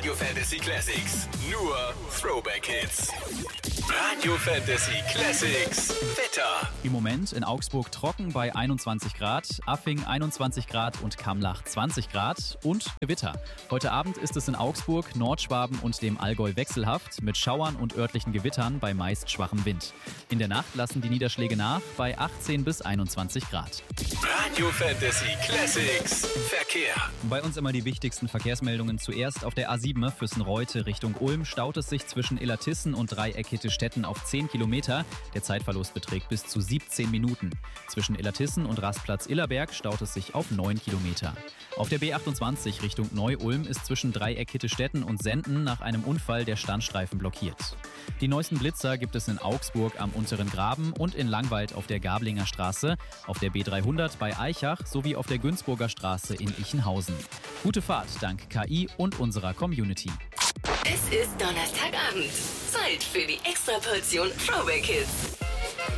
Radio Fantasy Classics. Nur Throwback Hits. Radio Fantasy Classics. Wetter. Im Moment in Augsburg trocken bei 21 Grad, Affing 21 Grad und Kamlach 20 Grad und Gewitter. Heute Abend ist es in Augsburg, Nordschwaben und dem Allgäu wechselhaft mit Schauern und örtlichen Gewittern bei meist schwachem Wind. In der Nacht lassen die Niederschläge nach bei 18 bis 21 Grad. Radio Fantasy Classics. Verkehr. Bei uns immer die wichtigsten Verkehrsmeldungen. Zuerst auf der A7 Füssen-Reute Richtung Ulm staut es sich zwischen Illertissen und Dreieck-Hittestetten auf 10 Kilometer. Der Zeitverlust beträgt bis zu 17 Minuten. Zwischen Illertissen und Rastplatz Illerberg staut es sich auf 9 Kilometer. Auf der B28 Richtung Neu-Ulm ist zwischen Dreieck-Hittestetten und Senden nach einem Unfall der Standstreifen blockiert. Die neuesten Blitzer gibt es in Augsburg am Unteren Graben und in Langwald auf der Gablinger Straße, auf der B300 bei Aichach sowie auf der Günzburger Straße in Ichenhausen. Gute Fahrt dank KI und unserer Community. Es ist Donnerstagabend. Zeit für die Extraportion Throwback Hits.